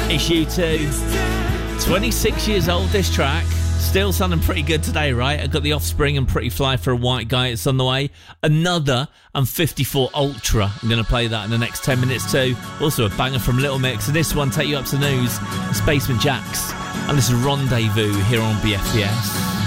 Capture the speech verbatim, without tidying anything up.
It's U two. twenty-six years old, this track. Still sounding pretty good today, right? I've got The Offspring and Pretty Fly for a White Guy. It's on the way. Another and fifty-four Ultra. I'm going to play that in the next ten minutes too. Also a banger from Little Mix. And this one, take you up to news. It's Basement Jaxx. And this is Rendezvous here on B F B S.